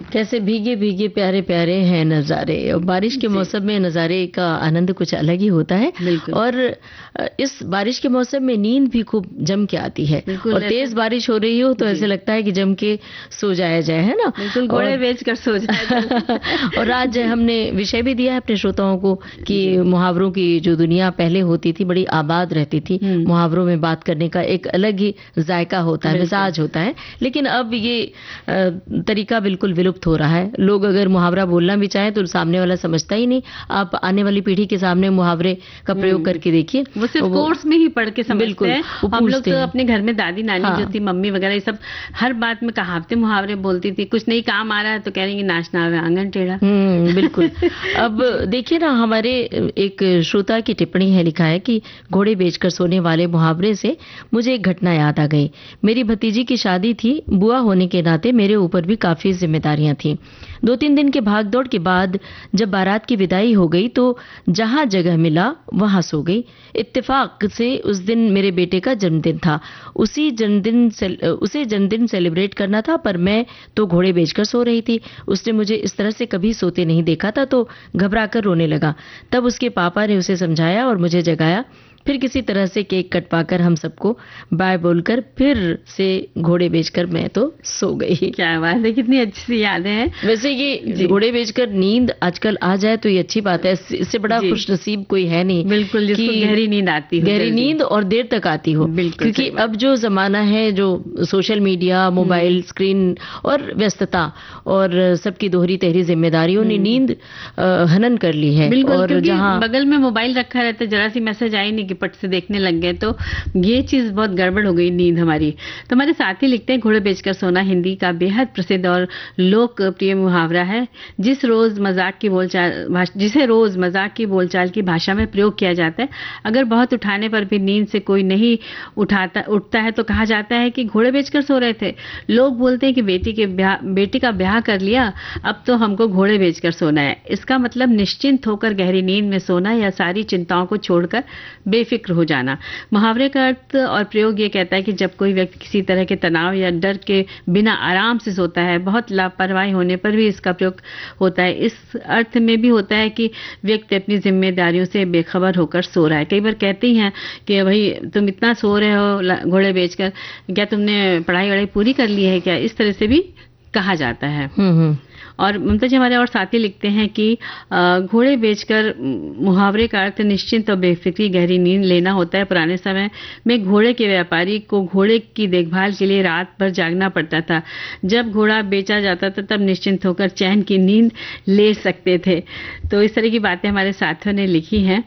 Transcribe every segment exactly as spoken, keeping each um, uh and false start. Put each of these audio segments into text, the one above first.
कैसे भीगे भीगे प्यारे प्यारे हैं नज़ारे। और बारिश के मौसम में नज़ारे का आनंद कुछ अलग ही होता है। और इस बारिश के मौसम में नींद भी खूब जम के आती है। और तेज बारिश हो रही हो तो ऐसे लगता है कि जम के सो जाया जाए, है ना? बिल्कुल, घोड़े बेच कर सो जाए। और आज हमने विषय भी दिया है अपने श्रोताओं को कि मुहावरों की जो दुनिया पहले होती थी बड़ी आबाद रहती थी। मुहावरों में बात करने का एक अलग ही जायका होता है, मिजाज होता है। लेकिन अब ये तरीका बिल्कुल विलुप्त हो रहा है। लोग अगर मुहावरा बोलना भी चाहें तो सामने वाला समझता ही नहीं। आप आने वाली पीढ़ी के सामने मुहावरे का प्रयोग करके देखिए, वो सिर्फ वो, कोर्स में ही पढ़ के समझते हैं। हम लोग तो अपने घर में दादी नानी हाँ। जो थी, मम्मी वगैरह, ये सब हर बात में कहावतें मुहावरे बोलती थी। कुछ नहीं काम आ रहा है तो कह रही नाचना आवे आंगन टेढ़ा। हम्म, बिल्कुल। अब देखिए ना, हमारे एक श्रोता की टिप्पणी है, लिखा है कि घोड़े बेचकर सोने वाले मुहावरे से मुझे एक घटना याद आ गई। मेरी भतीजी की शादी थी। बुआ होने के नाते मेरे ऊपर भी काफी जिम्मेदारियां थी। दो तीन दिन के भागदौड़ के बाद जब बारात की विदाई हो गई तो जहां जगह मिला वहां सो गई। इत्तेफाक से उस दिन मेरे बेटे का जन्मदिन था। उसी जन्मदिन से उसे जन्मदिन सेलिब्रेट करना था, पर मैं तो घोड़े बेचकर सो रही थी। उसने मुझे इस तरह से कभी सोते नहीं देखा था तो घबराकर रोने लगा। तब उसके पापा ने उसे समझाया और मुझे जगाया। फिर किसी तरह से केक कटवाकर हम सबको बाय बोलकर फिर से घोड़े बेचकर मैं तो सो गई। क्या बात है, कितनी अच्छी सी यादें हैं। वैसे ये घोड़े बेचकर नींद आजकल आ जाए तो ये अच्छी बात है। इससे बड़ा खुशनसीब कोई है नहीं। बिल्कुल, जिसको गहरी नींद आती हो, गहरी नींद और देर तक आती हो। क्योंकि अब जो जमाना है, जो सोशल मीडिया, मोबाइल स्क्रीन और व्यस्तता और सबकी दोहरी तहरी जिम्मेदारियों ने नींद हनन कर ली है। और जहाँ बगल में मोबाइल रखा रहता है, जरा सी मैसेज आई नहीं कि पट से देखने लग गए, तो ये चीज बहुत गड़बड़ हो गई नींद हमारी। तो हमारे साथी लिखते हैं, घोड़े बेचकर सोना हिंदी का बेहद प्रसिद्ध और लोकप्रिय मुहावरा है, जिस रोज मजाक की बोलचाल जिसे रोज मजाक की बोलचाल की भाषा में प्रयोग किया जाता है। अगर बहुत उठाने पर भी नींद से कोई नहीं उठाता उठता है तो कहा जाता है कि घोड़े बेचकर सो रहे थे। लोग बोलते हैं कि बेटी के ब्याह बेटी का ब्याह कर लिया, अब तो हमको घोड़े बेचकर सोना है। इसका मतलब निश्चिंत होकर गहरी नींद में सोना या सारी चिंताओं को छोड़कर बेफिक्र हो जाना। मुहावरे का अर्थ और प्रयोग ये कहता है कि जब कोई व्यक्ति किसी तरह के तनाव या डर के बिना आराम से सोता है, बहुत लापरवाही होने पर भी इसका प्रयोग होता है। इस अर्थ में भी होता है कि व्यक्ति अपनी जिम्मेदारियों से बेखबर होकर सो रहा है। कई बार कहती हैं कि भाई तुम इतना सो रहे हो घोड़े बेचकर, क्या तुमने पढ़ाई वढ़ाई पूरी कर ली है क्या? इस तरह से भी कहा जाता है। और ममता जी हमारे और साथी लिखते हैं कि घोड़े बेचकर मुहावरे का अर्थ निश्चिंत और बेफिक्री गहरी नींद लेना होता है। पुराने समय में घोड़े के व्यापारी को घोड़े की देखभाल के लिए रात भर जागना पड़ता था। जब घोड़ा बेचा जाता था तब निश्चिंत होकर चैन की नींद ले सकते थे। तो इस तरह की बातें हमारे साथियों ने लिखी हैं।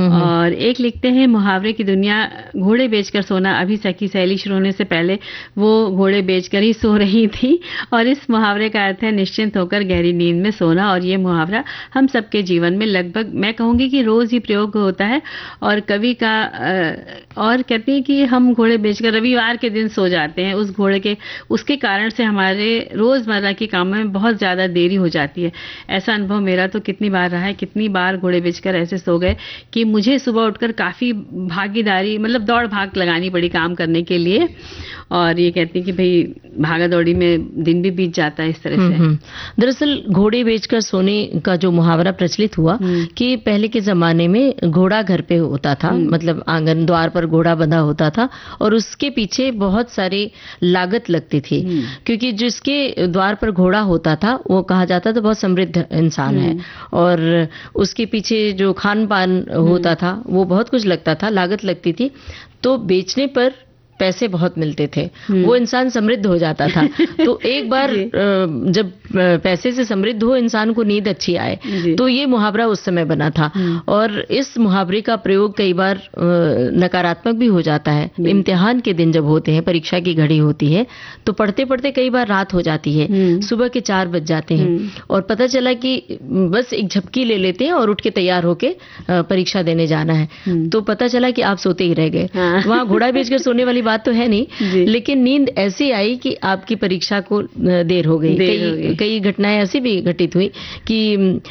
और एक लिखते हैं, मुहावरे की दुनिया घोड़े बेचकर सोना। अभी सखी सहेली शुरू होने से पहले वो घोड़े बेचकर ही सो रही थी। और इस मुहावरे का अर्थ है निश्चिंत होकर गहरी नींद में सोना। और ये मुहावरा हम सबके जीवन में लगभग मैं कहूंगी कि रोज ही प्रयोग होता है। और कवि का और कहती है कि हम घोड़े बेचकर रविवार के दिन सो जाते हैं। उस घोड़े के उसके कारण से हमारे रोजमर्रा के कामों में बहुत ज्यादा देरी हो जाती है। ऐसा अनुभव मेरा तो कितनी बार रहा है। कितनी बार घोड़े बेचकर ऐसे सो गए कि मुझे सुबह उठकर काफी भागीदारी मतलब दौड़ भाग लगानी पड़ी काम करने के लिए। और ये कहती है कि भाई भागा दौड़ी में दिन भी बीत जाता है इस तरह से। दरअसल घोड़े बेचकर सोने का जो मुहावरा प्रचलित हुआ कि पहले के जमाने में घोड़ा घर पे होता था, मतलब आंगन द्वार पर घोड़ा बंधा होता था और उसके पीछे बहुत सारी लागत लगती थी। क्योंकि जिसके द्वार पर घोड़ा होता था वो कहा जाता था बहुत समृद्ध इंसान है। और उसके पीछे जो खान पान होता था वो बहुत कुछ लगता था, लागत लगती थी। तो बेचने पर पैसे बहुत मिलते थे, वो इंसान समृद्ध हो जाता था। तो एक बार जब पैसे से समृद्ध हो इंसान को नींद अच्छी आए, तो ये मुहावरा उस समय बना था। और इस मुहावरे का प्रयोग कई बार नकारात्मक भी हो जाता है। इम्तिहान के दिन जब होते हैं, परीक्षा की घड़ी होती है, तो पढ़ते पढ़ते कई बार रात हो जाती है, सुबह के चार बज जाते हैं और पता चला कि बस एक झपकी ले लेते हैं और उठ के तैयार होके परीक्षा देने जाना है। तो पता चला कि आप सोते ही रह गए। वहां घोड़ा बेचकर सोने वाली बात तो है नहीं, लेकिन नींद ऐसी आई कि आपकी परीक्षा को देर हो गई। कई, कई घटनाएं ऐसी भी घटित हुई कि